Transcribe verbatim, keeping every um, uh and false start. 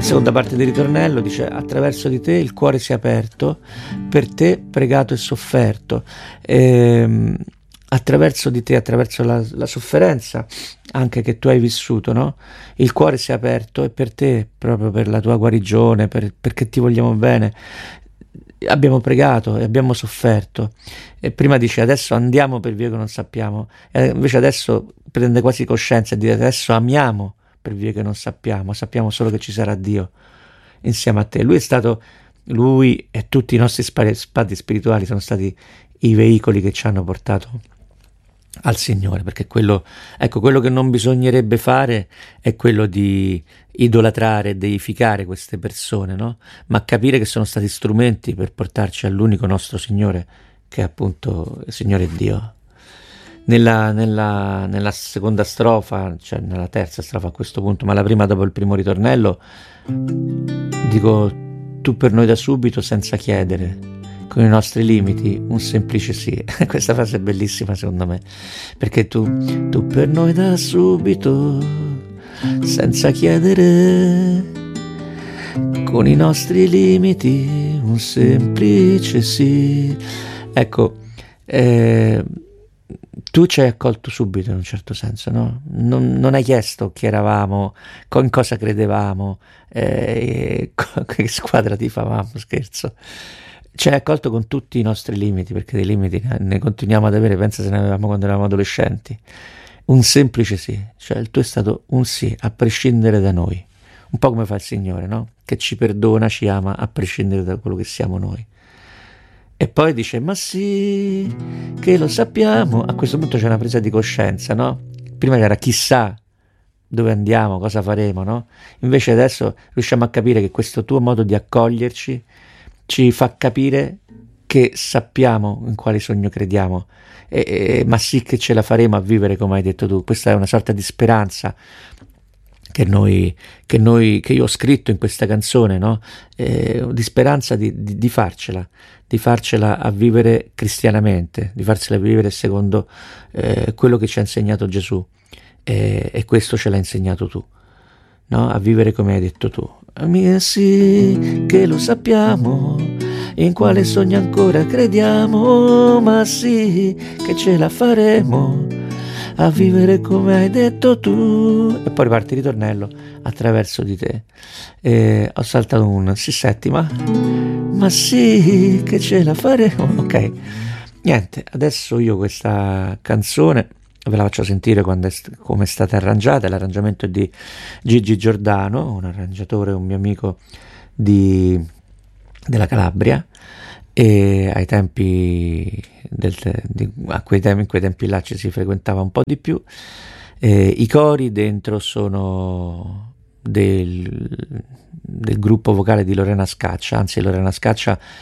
seconda parte del ritornello dice: attraverso di te il cuore si è aperto, per te pregato e sofferto. Ehm, attraverso di te, attraverso la, la sofferenza anche che tu hai vissuto, no? Il cuore si è aperto e per te, proprio per la tua guarigione, per, perché ti vogliamo bene, abbiamo pregato e abbiamo sofferto. E prima dice: adesso andiamo per vie che non sappiamo, e invece adesso prende quasi coscienza e dice: adesso amiamo per vie che non sappiamo, sappiamo solo che ci sarà Dio insieme a te. Lui è stato, lui e tutti i nostri padri spirituali sono stati i veicoli che ci hanno portato al Signore, perché quello, ecco, quello che non bisognerebbe fare è quello di idolatrare e deificare queste persone, no? Ma capire che sono stati strumenti per portarci all'unico nostro Signore, che è appunto il Signore Dio. Nella, nella, nella seconda strofa, cioè nella terza strofa a questo punto, ma la prima dopo il primo ritornello, dico: tu per noi da subito senza chiedere, con i nostri limiti, un semplice sì. Questa frase è bellissima secondo me, perché tu, tu per noi da subito, senza chiedere, con i nostri limiti, un semplice sì. Ecco, eh, tu ci hai accolto subito in un certo senso, no? Non, non hai chiesto chi eravamo, con cosa credevamo, eh, che squadra tifavamo, scherzo. Ci hai accolto con tutti i nostri limiti, perché dei limiti ne continuiamo ad avere, pensa se ne avevamo quando eravamo adolescenti. Un semplice sì, cioè il tuo è stato un sì, a prescindere da noi. Un po' come fa il Signore, no? Che ci perdona, ci ama, a prescindere da quello che siamo noi. E poi dice: ma sì, che lo sappiamo. A questo punto c'è una presa di coscienza, no? Prima c'era chissà dove andiamo, cosa faremo, no? Invece adesso riusciamo a capire che questo tuo modo di accoglierci ci fa capire che sappiamo in quale sogno crediamo, e, e, ma sì che ce la faremo a vivere come hai detto tu. Questa è una sorta di speranza che noi, che noi, che io ho scritto in questa canzone, no? Eh, di speranza di, di, di farcela, di farcela a vivere cristianamente, di farcela vivere secondo eh, quello che ci ha insegnato Gesù, eh, e questo ce l'ha insegnato tu, no? A vivere come hai detto tu. Mia sì, che lo sappiamo, in quale sogno ancora crediamo, ma sì, che ce la faremo a vivere come hai detto tu. E poi riparte il ritornello: attraverso di te. E ho saltato un si settima, ma sì, che ce la faremo. Ok, niente, adesso io questa canzone ve la faccio sentire quando è, come è stata arrangiata. L'arrangiamento è di Gigi Giordano, un arrangiatore, un mio amico di, della Calabria, e ai tempi del, di, a quei tempi, in quei tempi là ci si frequentava un po' di più. E i cori dentro sono del, del gruppo vocale di Lorena Scaccia, anzi Lorena Scaccia